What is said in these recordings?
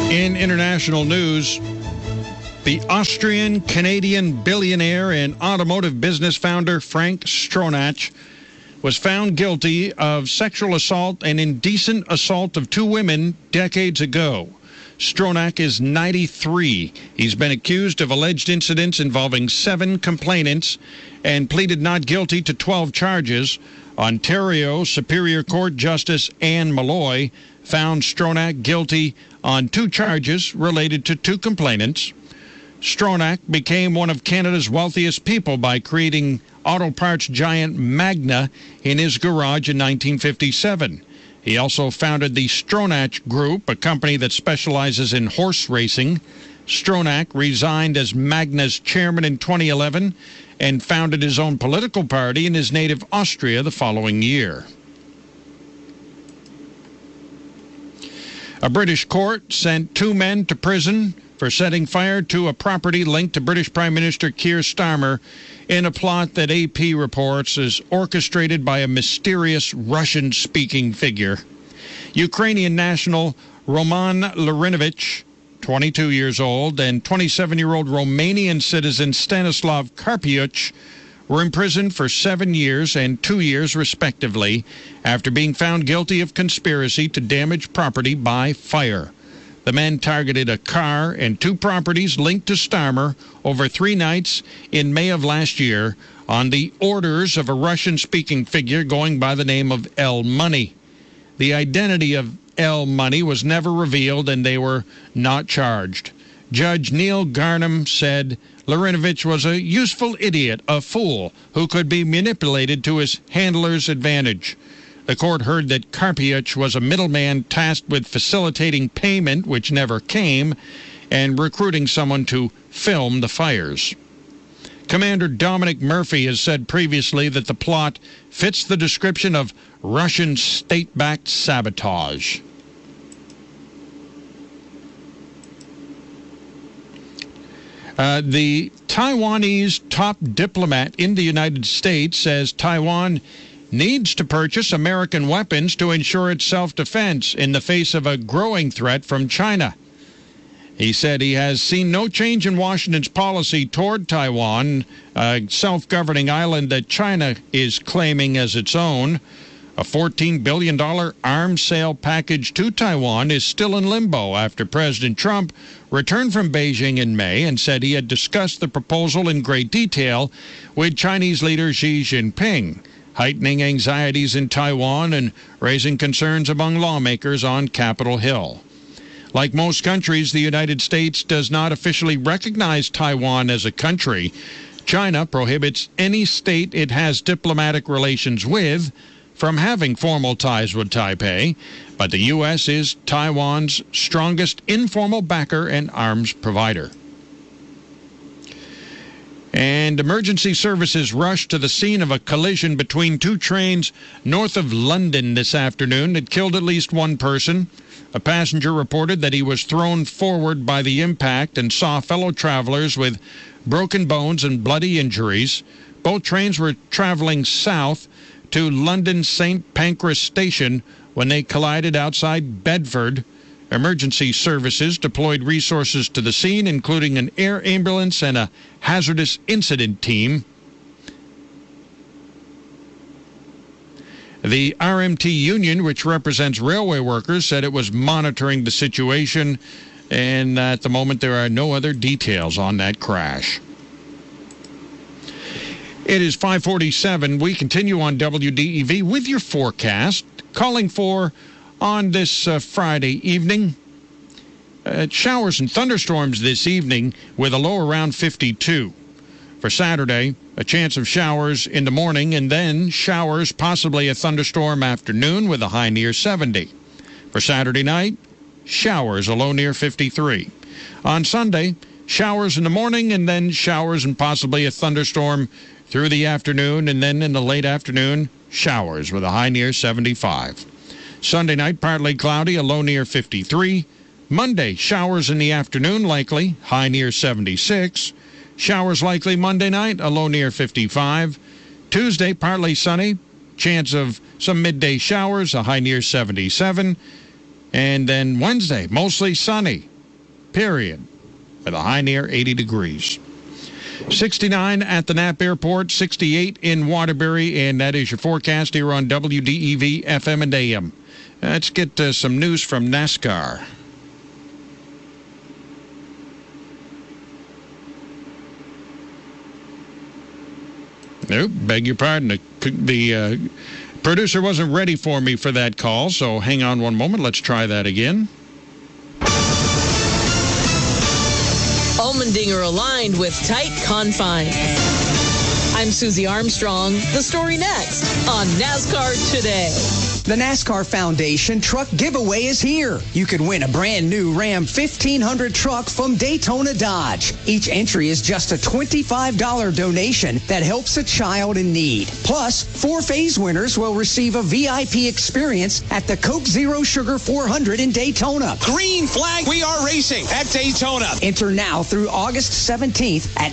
In international news, the Austrian-Canadian billionaire and automotive business founder Frank Stronach was found guilty of sexual assault and indecent assault of two women decades ago. Stronach is 93. He's been accused of alleged incidents involving 7 complainants and pleaded not guilty to 12 charges. Ontario Superior Court Justice Anne Malloy found Stronach guilty on 2 charges related to 2 complainants. Stronach became one of Canada's wealthiest people by creating auto parts giant Magna in his garage in 1957. He also founded the Stronach Group, a company that specializes in horse racing. Stronach resigned as Magna's chairman in 2011 and founded his own political party in his native Austria the following year. A British court sent 2 men to prison for setting fire to a property linked to British Prime Minister Keir Starmer in a plot that AP reports is orchestrated by a mysterious Russian-speaking figure. Ukrainian national Roman Larinovich, 22 years old, and 27-year-old Romanian citizen Stanislav Karpiuch were imprisoned for 7 years and 2 years, respectively, after being found guilty of conspiracy to damage property by fire. The men targeted a car and 2 properties linked to Starmer over 3 nights in May of last year on the orders of a Russian-speaking figure going by the name of L Money. The identity of L Money was never revealed and they were not charged. Judge Neil Garnham said Larinovich was a useful idiot, a fool, who could be manipulated to his handler's advantage. The court heard that Karpiuch was a middleman tasked with facilitating payment, which never came, and recruiting someone to film the fires. Commander Dominic Murphy has said previously that the plot fits the description of Russian state-backed sabotage. The Taiwanese top diplomat in the United States says Taiwan needs to purchase American weapons to ensure its self-defense in the face of a growing threat from China. He said he has seen no change in Washington's policy toward Taiwan, a self-governing island that China is claiming as its own. A $14 billion arms sale package to Taiwan is still in limbo after President Trump returned from Beijing in May and said he had discussed the proposal in great detail with Chinese leader Xi Jinping, heightening anxieties in Taiwan and raising concerns among lawmakers on Capitol Hill. Like most countries, the United States does not officially recognize Taiwan as a country. China prohibits any state it has diplomatic relations with from having formal ties with Taipei, but the U.S. is Taiwan's strongest informal backer and arms provider. And emergency services rushed to the scene of a collision between 2 trains north of London this afternoon that killed at least 1 person. A passenger reported that he was thrown forward by the impact and saw fellow travelers with broken bones and bloody injuries. Both trains were traveling south to London St. Pancras Station when they collided outside Bedford. Emergency services deployed resources to the scene, including an air ambulance and a hazardous incident team. The RMT union, which represents railway workers, said it was monitoring the situation, and at the moment there are no other details on that crash. It is 5:47. We continue on WDEV with your forecast, calling for on this Friday evening showers and thunderstorms this evening with a low around 52. For Saturday, a chance of showers in the morning and then showers, possibly a thunderstorm afternoon with a high near 70. For Saturday night, showers, a low near 53. On Sunday, showers in the morning and then showers and possibly a thunderstorm through the afternoon, and then in the late afternoon, showers with a high near 75. Sunday night, partly cloudy, a low near 53. Monday, showers in the afternoon likely, high near 76. Showers likely Monday night, a low near 55. Tuesday, partly sunny, chance of some midday showers, a high near 77. And then Wednesday, mostly sunny, period, with a high near 80 degrees. 69 at the Knapp Airport, 68 in Waterbury, and that is your forecast here on WDEV FM and AM. Let's get some news from NASCAR. Nope, beg your pardon. The producer wasn't ready for me for that call, so hang on one moment. Let's try that again. Allmendinger aligned with tight confines. I'm Susie Armstrong. The story next on NASCAR Today. The NASCAR Foundation Truck Giveaway is here. You could win a brand new Ram 1500 truck from Daytona Dodge. Each entry is just a $25 donation that helps a child in need. Plus, 4 phase winners will receive a VIP experience at the Coke Zero Sugar 400 in Daytona. Green flag, we are racing at Daytona. Enter now through August 17th at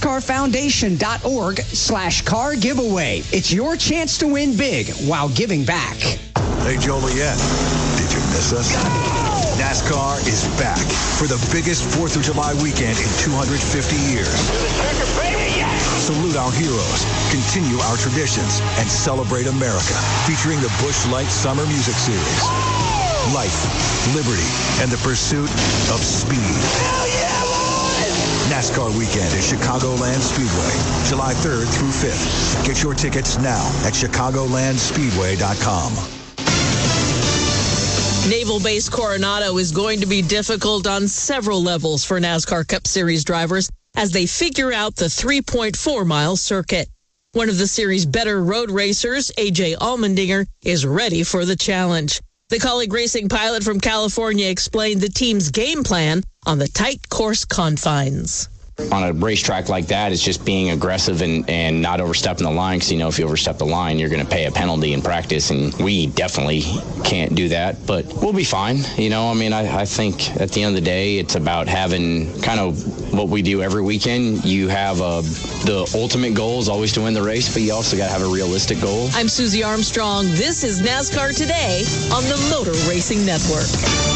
NASCARFoundation.org/car giveaway. It's your chance to win big while giving back. Hey, Joliet, did you miss us? NASCAR is back for the biggest 4th of July weekend in 250 years. Salute our heroes, continue our traditions, and celebrate America, featuring the Busch Light Summer Music Series. Life, liberty, and the pursuit of speed. Hell yeah, boys! NASCAR weekend at Chicagoland Speedway, July 3rd through 5th. Get your tickets now at chicagolandspeedway.com. Naval Base Coronado is going to be difficult on several levels for NASCAR Cup Series drivers as they figure out the 3.4-mile circuit. One of the series' better road racers, A.J. Allmendinger, is ready for the challenge. The Colleague Racing pilot from California explained the team's game plan on the tight course confines. On a racetrack like that, it's just being aggressive and not overstepping the line, because, if you overstep the line, you're going to pay a penalty in practice, and we definitely can't do that, but we'll be fine. I think at the end of the day, it's about having kind of what we do every weekend. You have the ultimate goal is always to win the race, but you also got to have a realistic goal. I'm Susie Armstrong. This is NASCAR Today on the Motor Racing Network.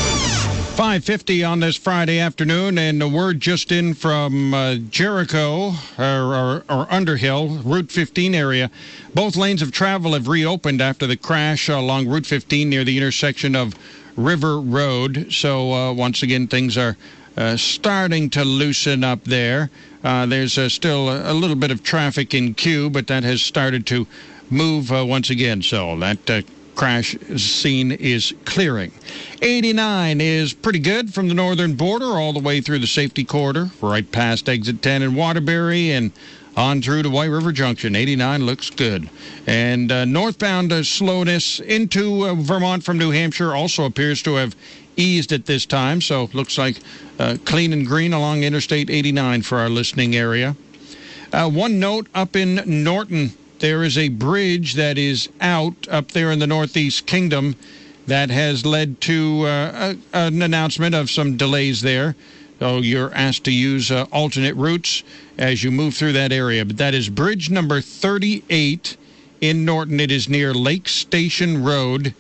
5:50 on this Friday afternoon, and a word just in from Jericho or Underhill, Route 15 area. Both lanes of travel have reopened after the crash along Route 15 near the intersection of River Road. So once again, things are starting to loosen up there. There's still a little bit of traffic in queue, but that has started to move once again. So that crash scene is clearing. 89 is pretty good from the northern border all the way through the safety corridor, right past exit 10 in Waterbury and on through to White River Junction. 89 looks good. And northbound slowness into Vermont from New Hampshire also appears to have eased at this time, so looks like clean and green along Interstate 89 for our listening area. One note up in Norton. There is a bridge that is out up there in the Northeast Kingdom that has led to an announcement of some delays there. So you're asked to use alternate routes as you move through that area. But that is bridge number 38 in Norton. It is near Lake Station Road.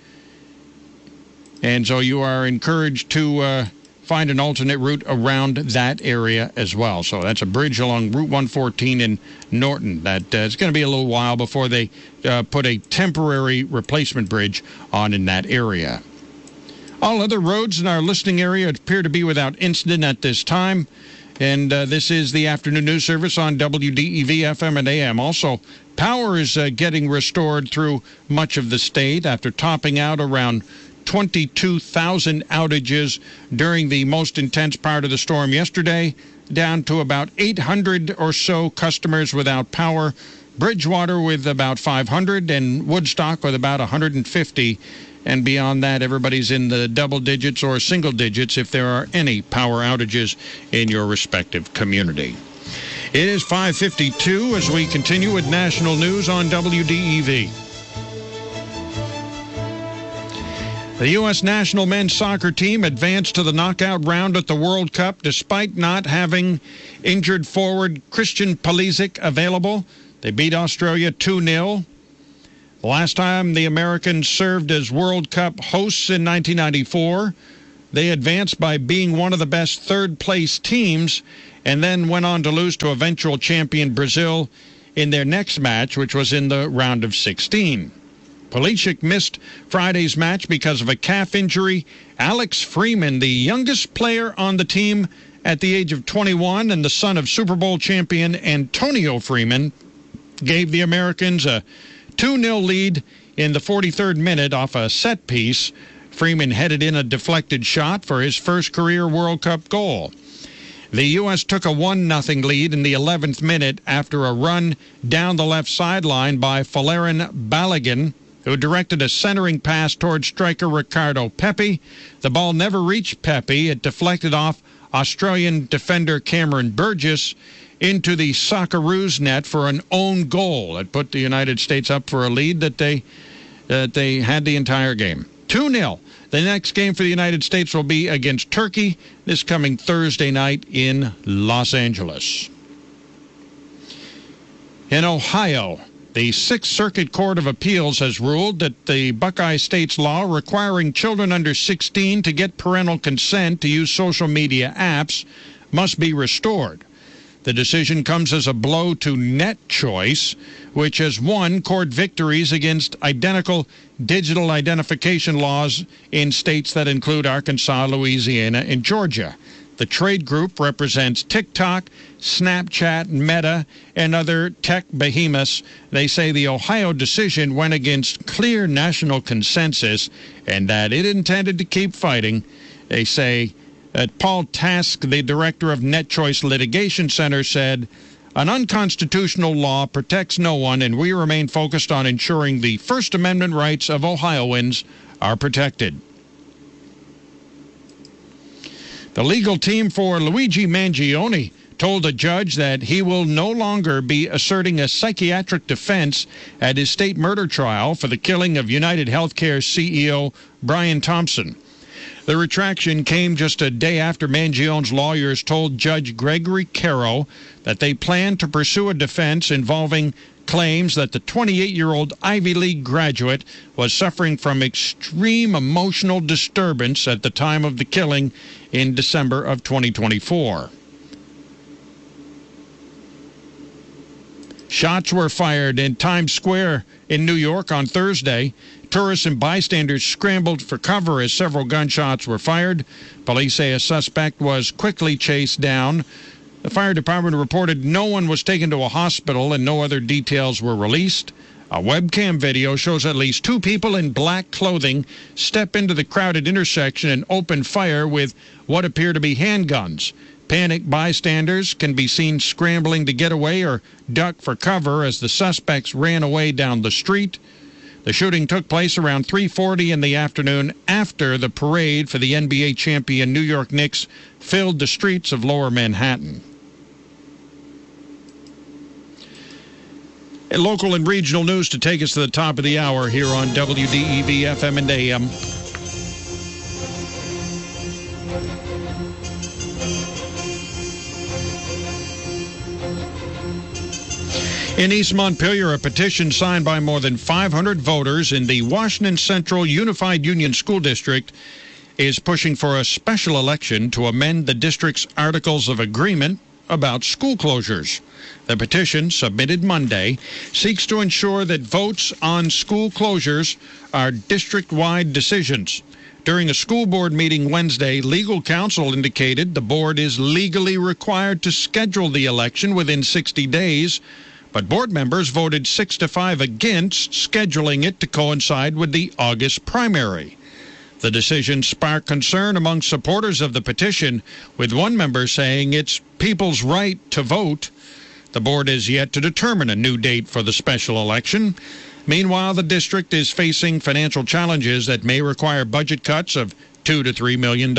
And so you are encouraged to find an alternate route around that area as well. So that's a bridge along Route 114 in Norton. That it's going to be a little while before they put a temporary replacement bridge on in that area. All other roads in our listening area appear to be without incident at this time. And this is the afternoon news service on WDEV FM and AM. Also, power is getting restored through much of the state after topping out around 22,000 outages during the most intense part of the storm yesterday, down to about 800 or so customers without power. Bridgewater with about 500 and Woodstock with about 150. And beyond that, everybody's in the double digits or single digits if there are any power outages in your respective community. It is 5:52 as we continue with national news on WDEV. The U.S. national men's soccer team advanced to the knockout round at the World Cup despite not having injured forward Christian Pulisic available. They beat Australia 2-0. The last time the Americans served as World Cup hosts in 1994 They advanced by being one of the best third-place teams and then went on to lose to eventual champion Brazil in their next match, which was in the round of 16. Pulisic missed Friday's match because of a calf injury. Alex Freeman, the youngest player on the team at the age of 21 and the son of Super Bowl champion Antonio Freeman, gave the Americans a 2-0 lead in the 43rd minute off a set piece. Freeman headed in a deflected shot for his first career World Cup goal. The U.S. took a 1-0 lead in the 11th minute after a run down the left sideline by Folarin Balogun, who directed a centering pass towards striker Ricardo Pepi. The ball never reached Pepi. It deflected off Australian defender Cameron Burgess into the Socceroos net for an own goal. It put the United States up for a lead that they had the entire game. 2-0. The next game for the United States will be against Turkey this coming Thursday night in Los Angeles. In Ohio, the Sixth Circuit Court of Appeals has ruled that the Buckeye State's law requiring children under 16 to get parental consent to use social media apps must be restored. The decision comes as a blow to NetChoice, which has won court victories against identical digital identification laws in states that include Arkansas, Louisiana, and Georgia. The trade group represents TikTok, Snapchat, Meta, and other tech behemoths. They say the Ohio decision went against clear national consensus and that it intended to keep fighting. They say that Paul Task, the director of NetChoice Litigation Center, said, "An unconstitutional law protects no one, and we remain focused on ensuring the First Amendment rights of Ohioans are protected." The legal team for Luigi Mangione told a judge that he will no longer be asserting a psychiatric defense at his state murder trial for the killing of United Healthcare CEO Brian Thompson. The retraction came just a day after Mangione's lawyers told Judge Gregory Caro that they plan to pursue a defense involving claims that the 28-year-old Ivy League graduate was suffering from extreme emotional disturbance at the time of the killing in December of 2024. Shots were fired in Times Square in New York on Thursday. Tourists and bystanders scrambled for cover as several gunshots were fired. Police say a suspect was quickly chased down. The fire department reported no one was taken to a hospital and no other details were released. A webcam video shows at least two people in black clothing step into the crowded intersection and open fire with what appear to be handguns. Panicked bystanders can be seen scrambling to get away or duck for cover as the suspects ran away down the street. The shooting took place around 3:40 in the afternoon after the parade for the NBA champion New York Knicks filled the streets of Lower Manhattan. And local and regional news to take us to the top of the hour here on WDEV FM and AM. In East Montpelier, a petition signed by more than 500 voters in the Washington Central Unified Union School District is pushing for a special election to amend the district's Articles of Agreement about school closures. The petition, submitted Monday, seeks to ensure that votes on school closures are district-wide decisions. During a school board meeting Wednesday, legal counsel indicated the board is legally required to schedule the election within 60 days, but board members voted 6-5 against scheduling it to coincide with the August primary. The decision sparked concern among supporters of the petition, with one member saying it's people's right to vote. The board is yet to determine a new date for the special election. Meanwhile, the district is facing financial challenges that may require budget cuts of $2 to $3 million.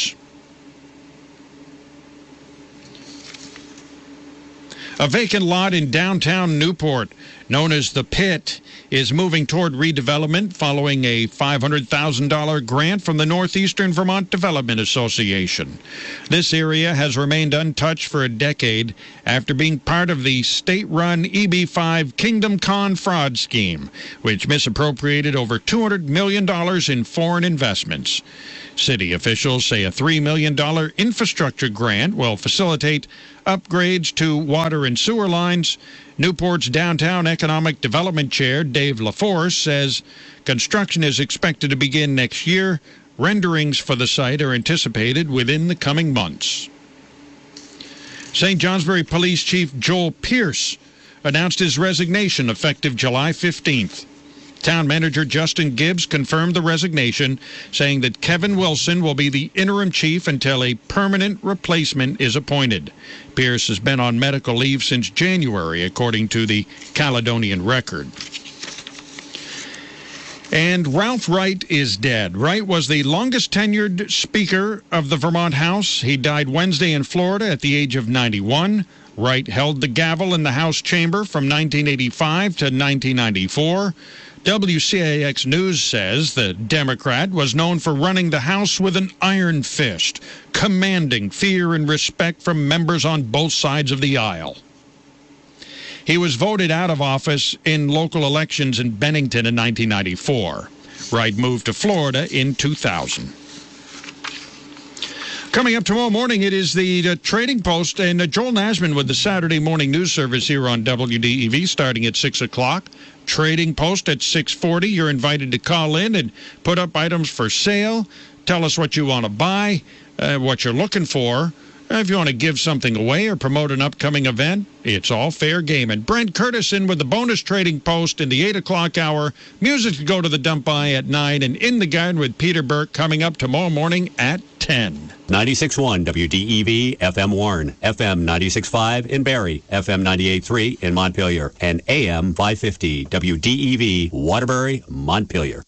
A vacant lot in downtown Newport, known as The Pit, is moving toward redevelopment following a $500,000 grant from the Northeastern Vermont Development Association. This area has remained untouched for a decade after being part of the state-run EB5 Kingdom Con fraud scheme, which misappropriated over $200 million in foreign investments. City officials say a $3 million infrastructure grant will facilitate upgrades to water and sewer lines. Newport's Downtown Economic Development Chair, Dave LaForce, says construction is expected to begin next year. Renderings for the site are anticipated within the coming months. St. Johnsbury Police Chief Joel Pierce announced his resignation effective July 15th. Town Manager Justin Gibbs confirmed the resignation, saying that Kevin Wilson will be the interim chief until a permanent replacement is appointed. Pierce has been on medical leave since January, according to the Caledonian Record. And Ralph Wright is dead. Wright was the longest tenured Speaker of the Vermont House. He died Wednesday in Florida at the age of 91. Wright held the gavel in the House chamber from 1985 to 1994. WCAX News says the Democrat was known for running the House with an iron fist, commanding fear and respect from members on both sides of the aisle. He was voted out of office in local elections in Bennington in 1994. Wright moved to Florida in 2000. Coming up tomorrow morning, it is the Trading Post and Joel Nashman with the Saturday morning news service here on WDEV starting at 6 o'clock. Trading Post at 6:40. You're invited to call in and put up items for sale. Tell us what you want to buy, what you're looking for. If you want to give something away or promote an upcoming event, it's all fair game. And Brent Curtis in with the bonus Trading Post in the 8 o'clock hour. Music to go to the dump by at 9. And In the Garden with Peter Burke coming up tomorrow morning at 10. 96.1 WDEV FM Warren, FM 96.5 in Barrie, FM 98.3 in Montpelier, and AM 550 WDEV Waterbury, Montpelier.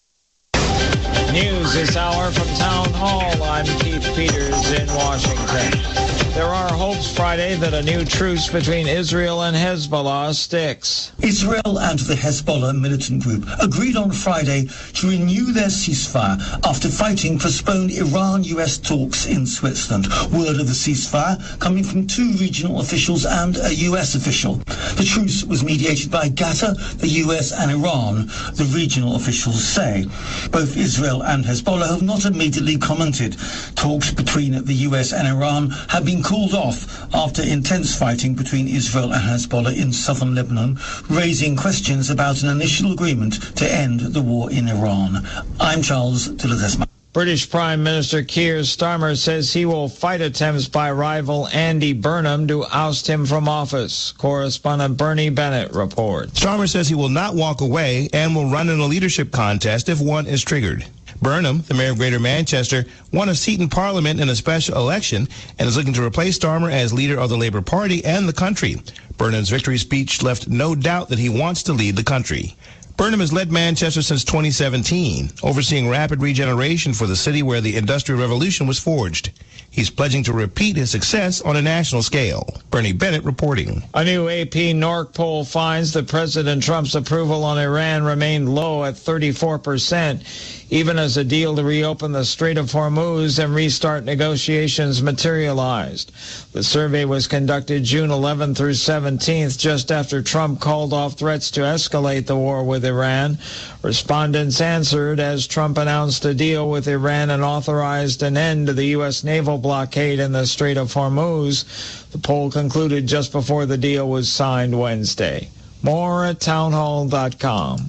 News this hour from Town Hall. I'm Keith Peters in Washington. There are hopes Friday that a new truce between Israel and Hezbollah sticks. Israel and the Hezbollah militant group agreed on Friday to renew their ceasefire after fighting postponed Iran-US talks in Switzerland. Word of the ceasefire coming from 2 regional officials and a US official. The truce was mediated by Qatar, the US and Iran, the regional officials say. Both Israel and Hezbollah have not immediately commented. Talks between the US and Iran have been cooled off after intense fighting between Israel and Hezbollah in southern Lebanon, raising questions about an initial agreement to end the war in Iran. I'm Charles de Ledesma. British Prime Minister Keir Starmer says he will fight attempts by rival Andy Burnham to oust him from office. Correspondent Bernie Bennett reports. Starmer says he will not walk away and will run in a leadership contest if one is triggered. Burnham, the mayor of Greater Manchester, won a seat in Parliament in a special election and is looking to replace Starmer as leader of the Labour Party and the country. Burnham's victory speech left no doubt that he wants to lead the country. Burnham has led Manchester since 2017, overseeing rapid regeneration for the city where the Industrial Revolution was forged. He's pledging to repeat his success on a national scale. Bernie Bennett reporting. A new AP NORC poll finds that President Trump's approval on Iran remained low at 34%, even as a deal to reopen the Strait of Hormuz and restart negotiations materialized. The survey was conducted June 11th through 17th, just after Trump called off threats to escalate the war with Iran. Respondents answered as Trump announced a deal with Iran and authorized an end to the U.S. naval blockade in the Strait of Hormuz. The poll concluded just before the deal was signed Wednesday. More at townhall.com.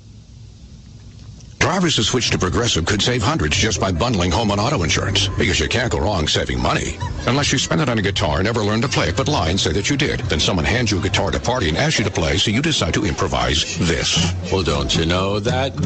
Drivers who switch to Progressive could save hundreds just by bundling home and auto insurance, because you can't go wrong saving money. Unless you spend it on a guitar and never learn to play it, but lie and say that you did. Then someone hands you a guitar at a party and asks you to play, so you decide to improvise this. Well, don't you know that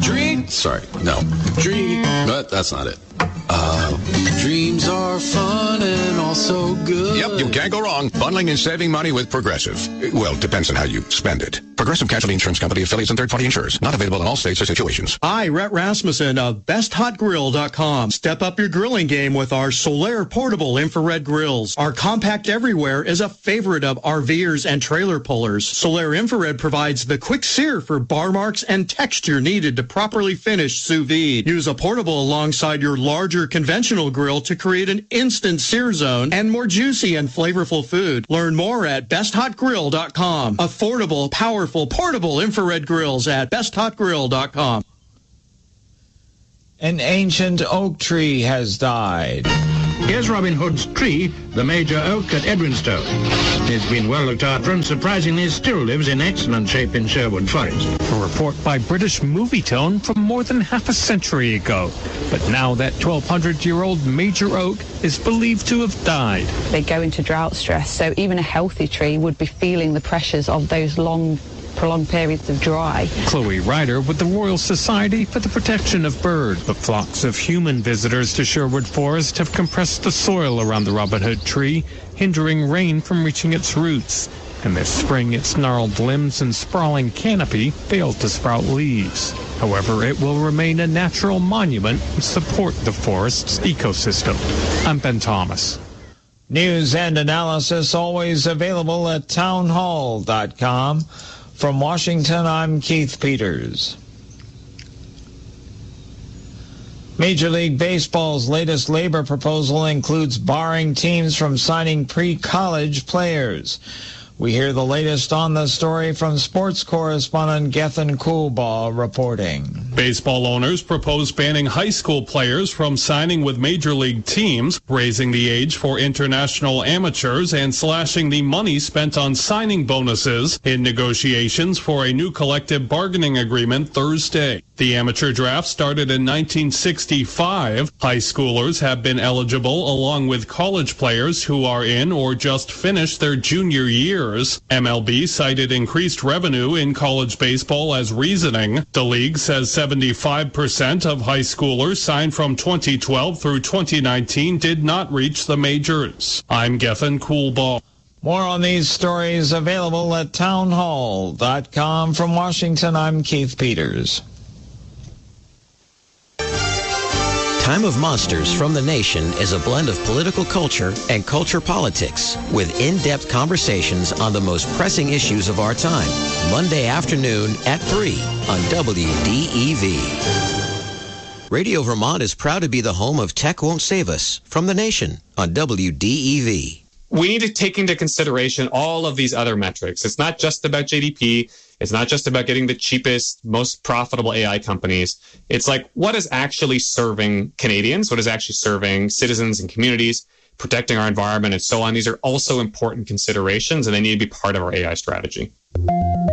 but that's not it. Dreams are fun and also good. Yep, you can't go wrong. Bundling and saving money with Progressive. Well, depends on how you spend it. Progressive Casualty Insurance Company, affiliates, and third-party insurers. Not available in all states or situations. Hi, Rhett Rasmussen of BestHotGrill.com. Step up your grilling game with our Solaire portable infrared grills. Our compact everywhere is a favorite of RVers and trailer pullers. Solaire infrared provides the quick sear for bar marks and texture needed to properly finish sous vide. Use a portable alongside your larger conventional grill to create an instant sear zone and more juicy and flavorful food. Learn more at BestHotGrill.com. Affordable, powerful, portable infrared grills at BestHotGrill.com. An ancient oak tree has died. Here's Robin Hood's tree, the major oak at Edwinstowe. It's been well looked after and surprisingly still lives in excellent shape in Sherwood Forest. A report by British Movietone from more than half a century ago. But now that 1,200-year-old major oak is believed to have died. They go into drought stress, so even a healthy tree would be feeling the pressures of those long, prolonged periods of dry. Chloe Ryder with the Royal Society for the Protection of Birds. The flocks of human visitors to Sherwood Forest have compressed the soil around the Robin Hood tree, hindering rain from reaching its roots. And this spring, its gnarled limbs and sprawling canopy failed to sprout leaves. However, it will remain a natural monument and support the forest's ecosystem. I'm Ben Thomas. News and analysis always available at townhall.com. From Washington, I'm Keith Peters. Major League Baseball's latest labor proposal includes barring teams from signing pre-college players. We hear the latest on the story from sports correspondent Gethin Coolbaugh reporting. Baseball owners propose banning high school players from signing with major league teams, raising the age for international amateurs, and slashing the money spent on signing bonuses in negotiations for a new collective bargaining agreement Thursday. The amateur draft started in 1965. High schoolers have been eligible along with college players who are in or just finished their junior years. MLB cited increased revenue in college baseball as reasoning. The league says 75% of high schoolers signed from 2012 through 2019 did not reach the majors. I'm Gethin Coolbaugh. More on these stories available at townhall.com. From Washington, I'm Keith Peters. Time of Monsters from the Nation is a blend of political culture and culture politics with in-depth conversations on the most pressing issues of our time. Monday afternoon at 3 on WDEV. Radio Vermont is proud to be the home of Tech Won't Save Us from the Nation on WDEV. We need to take into consideration all of these other metrics. It's not just about GDP. It's not just about getting the cheapest, most profitable AI companies. It's like, what is actually serving Canadians? What is actually serving citizens and communities, protecting our environment, and so on? These are also important considerations, and they need to be part of our AI strategy.